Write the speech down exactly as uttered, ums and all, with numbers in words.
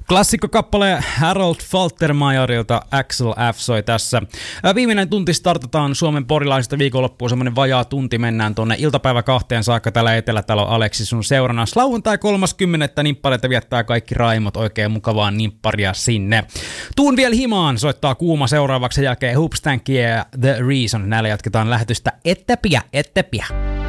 Klassikkokappale Harold Faltermeierilta Axel F soi tässä. Viimeinen tunti startataan Suomen porilaisista viikonloppuun, semmonen vajaa tunti, mennään tonne iltapäivä kahteen saakka täällä Etelätalo Aleksi sun seurannassa. Lauantai kolmaskymmenettä nimppareita viettää kaikki raimot, oikein mukavaa nimpparia sinne. Tuun vielä himaan, soittaa Kuuma seuraavaksi jälkeen Hoops Tankia ja The Reason. Näillä jatketaan lähetystä Ettepiä, Ettepiä.